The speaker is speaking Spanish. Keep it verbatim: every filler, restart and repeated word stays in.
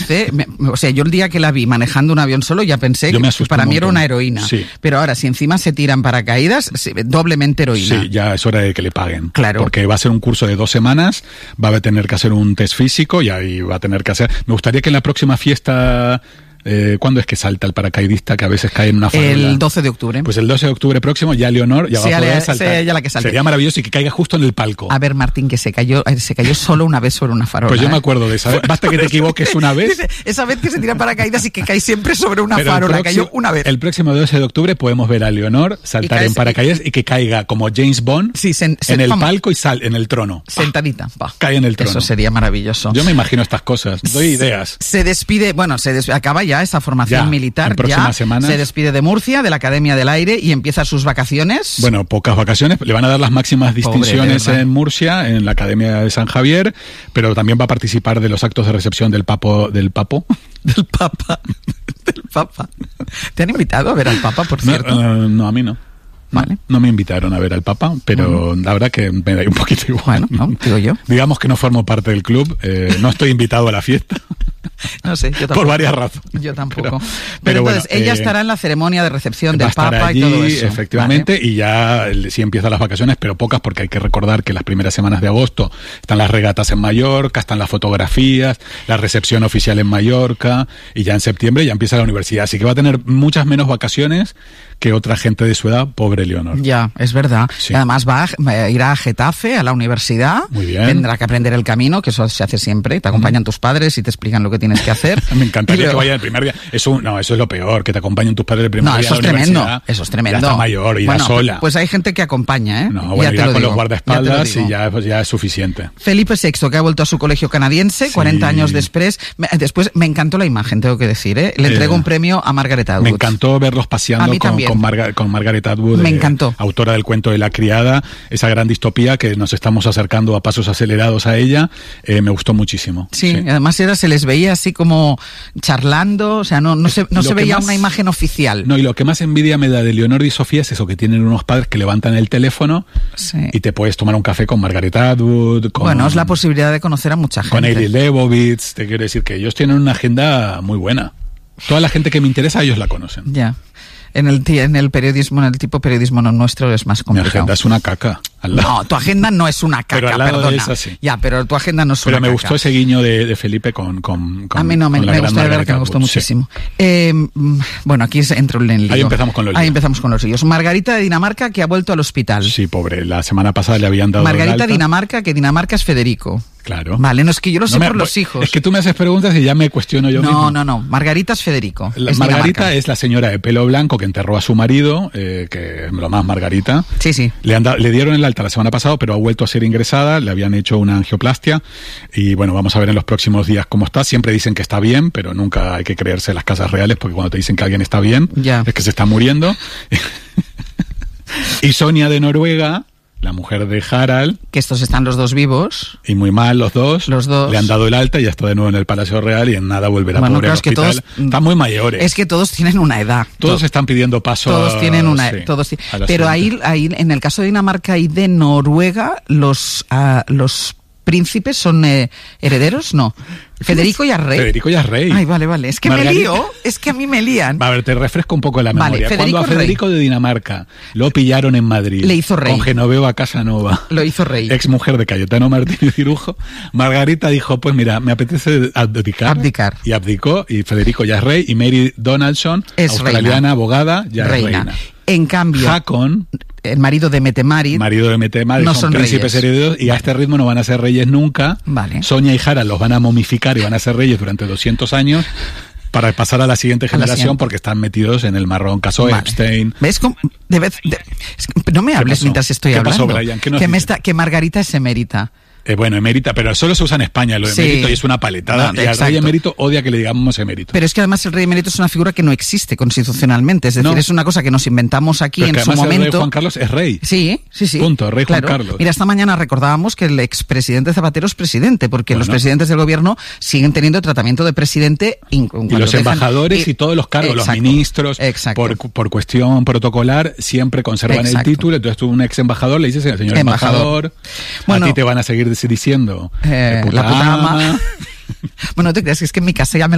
parece, me, o sea, yo el día que la vi manejando un avión solo ya pensé yo que para mí era una heroína. Sí. Pero ahora, si encima se tiran paracaídas, doblemente heroína. Sí, ya es hora de que le paguen. Claro. Porque va a ser un curso de dos semanas, va a tener que hacer un test físico y ahí va a tener que hacer... Me gustaría que en la próxima fiesta... Eh, ¿Cuándo es que salta el paracaidista que a veces cae en una farola? El doce de octubre. Pues el doce de octubre próximo ya Leonor ya sí, va a poder ale, saltar. Sea ella la que salte. Sería maravilloso y que caiga justo en el palco. A ver, Martín, que se cayó se cayó solo una vez sobre una farola. Pues yo ¿eh? me acuerdo de esa. Basta que te equivoques una vez. Dice, esa vez que se tira paracaídas y que cae siempre sobre una Pero farola. próximo, cayó una vez. El próximo doce de octubre podemos ver a Leonor saltar en paracaídas y, y que caiga como James Bond sí, sen, sen, en el vamos, palco y sal en el trono. Sentadita. Va. Cae en el trono. Eso sería maravilloso. Yo me imagino estas cosas. Doy ideas. Se despide, bueno, se des, acaba ya esa formación ya, militar. Ya Semanas. Se despide de Murcia, de la Academia del Aire, y empieza sus vacaciones. Bueno, pocas vacaciones. Le van a dar las máximas distinciones Pobre, en Murcia, en la Academia de San Javier, pero también va a participar de los actos de recepción del papo, del papo. Del papa. Del papa. ¿Te han invitado a ver al papa, por cierto? No, uh, no a mí no. Vale. No, no me invitaron a ver al Papa, pero bueno, la verdad que me da un poquito igual. Bueno, no, digo yo. Digamos que no formo parte del club, eh, no estoy invitado a la fiesta. No sé, yo tampoco. Por varias razones. Yo tampoco. Pero, pero, pero entonces, bueno, ella eh, estará en la ceremonia de recepción del Papa allí, y todo eso. Efectivamente, vale. Y ya sí empiezan las vacaciones, pero pocas, porque hay que recordar que las primeras semanas de agosto están las regatas en Mallorca, están las fotografías, la recepción oficial en Mallorca, y ya en septiembre ya empieza la universidad. Así que va a tener muchas menos vacaciones que otra gente de su edad, pobre Leonor. Ya, es verdad. Sí. Y además va a, irá a Getafe, a la universidad. Muy bien. Tendrá que aprender el camino, que eso se hace siempre. Te acompañan mm. tus padres y te explican lo que tienes que hacer. Me encantaría pero... que vaya el primer día. Eso, no, eso es lo peor, que te acompañen tus padres el primer no, día. No, eso es tremendo. Eso es tremendo. Ya está mayor y bueno, ya sola. Pues hay gente que acompaña, ¿eh? No, bueno, ya te ya lo con digo. los guardaespaldas ya y ya, pues, ya es suficiente. Felipe sexto, que ha vuelto a su colegio canadiense, sí. cuarenta años después. Después me encantó la imagen, tengo que decir, ¿eh? Le entrego eh, un premio a Margaret Atwood. Me encantó verlos paseando con, con, Marga, con Margaret Atwood. Me eh, encantó. Autora del cuento de La criada, esa gran distopía que nos estamos acercando a pasos acelerados a ella, eh, me gustó muchísimo. Sí, sí. Además era, se les veía así como charlando, o sea, no, no se, no se veía más, una imagen oficial. No, y lo que más envidia me da de Leonor y Sofía es eso, que tienen unos padres que levantan el teléfono sí. y te puedes tomar un café con Margaret Atwood. Con, bueno, es la posibilidad de conocer a mucha gente. Con Eilidh Leibovitz, te quiero decir que ellos tienen una agenda muy buena. Toda la gente que me interesa, ellos la conocen. Ya. En el, en el periodismo, en el tipo periodismo no nuestro es más complicado. Mi agenda es una caca. Al lado. No, tu agenda no es una caca, pero al lado perdona. De esa, sí. Ya, pero tu agenda no es pero una caca. Pero me gustó ese guiño de, de Felipe con, con, con a mí no, me, con la me gran gustó, de verdad que me gustó sí. muchísimo. Eh, bueno, aquí entró en el lío. Ahí empezamos con los líos. Ahí empezamos con los líos. Margarita de Dinamarca, que ha vuelto al hospital. Sí, pobre. La semana pasada le habían dado Margarita el alta. Dinamarca, que Dinamarca es Federico. Claro. Vale, no es que yo lo sé no me, por los hijos. Es que tú me haces preguntas y ya me cuestiono yo no, mismo. No, no, no. Margarita es Federico. La, es Margarita Dinamarca. Es la señora de pelo blanco que enterró a su marido, eh, que es lo más Margarita. Sí, sí. Le, han da, le dieron el alta la semana pasada, pero ha vuelto a ser ingresada, le habían hecho una angioplastia y bueno, vamos a ver en los próximos días cómo está. Siempre dicen que está bien, pero nunca hay que creerse las casas reales, porque cuando te dicen que alguien está bien, ya. es que se está muriendo. Y Sonia de Noruega, la mujer de Harald. Que estos están los dos vivos. Y muy mal los dos. Los dos. Le han dado el alta y ya está de nuevo en el Palacio Real y en nada volverá bueno, pobre claro, al es que hospital. todos, están muy mayores. Es que todos tienen una edad. Todos todos están pidiendo paso. Todos a, tienen una sí, todos a Pero ahí, ahí, en el caso de Dinamarca y de Noruega, los, uh, los príncipes son eh, herederos, no. Federico ya es rey. Federico ya es rey. Ay, vale, vale. Es que Margarita... me lío, es que a mí me lían. Va, a ver, te refresco un poco la memoria. Vale, Cuando a Federico rey. de Dinamarca lo pillaron en Madrid. Le hizo rey. Con Genoveva Casanova. Lo hizo rey. Ex mujer de Cayetano Martínez Cirujo. Margarita dijo, pues mira, me apetece abdicar. Abdicar. Y abdicó, y Federico ya es rey, y Mary Donaldson, es australiana, reina. abogada, ya reina. es reina. En cambio, Hakon, el marido de Mette-Marit, marido de Mette-Marit, no son, son príncipes reyes. herederos y a este ritmo no van a ser reyes nunca. Vale. Sonia y Harald los van a momificar y van a ser reyes durante doscientos años para pasar a la siguiente generación la siguiente. Porque están metidos en el marrón caso vale. Epstein. ¿Ves cómo? De vez, de, es que no me hables mientras estoy ¿Qué hablando. Pasó, Brian? ¿Qué nos que, me está, que Margarita es emérita. Eh, bueno, emérita, pero solo se usa en España lo de sí. emérito y es una paletada. No, y al rey emérito odia que le digamos emérito. Pero es que además el rey emérito es una figura que no existe constitucionalmente. Es decir, no. es una cosa que nos inventamos aquí pero en que su momento. El rey Juan Carlos es rey. Sí, sí, sí. Punto, rey claro. Juan Carlos. Mira, esta mañana recordábamos que el expresidente Zapatero es presidente, porque bueno. los presidentes del gobierno siguen teniendo tratamiento de presidente. Y los dejan... embajadores y, y todos los cargos, exacto, los ministros, exacto. Por, por cuestión protocolar, siempre conservan exacto. el título. Entonces tú, un ex embajador, le dices, señor embajador, embajador bueno, a ti te van a seguir diciendo. Eh, puta la puta ama. ama. Bueno, no te creas que es que en mi casa ya me